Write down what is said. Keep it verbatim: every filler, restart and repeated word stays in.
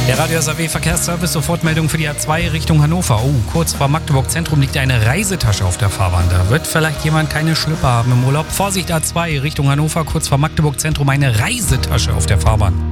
Der Radio S A W Verkehrsservice, Sofortmeldung für die A zwei Richtung Hannover. Oh, kurz vor Magdeburg Zentrum liegt eine Reisetasche auf der Fahrbahn. Da wird vielleicht jemand keine Schlipper haben im Urlaub. Vorsicht, A zwei Richtung Hannover, kurz vor Magdeburg Zentrum eine Reisetasche auf der Fahrbahn.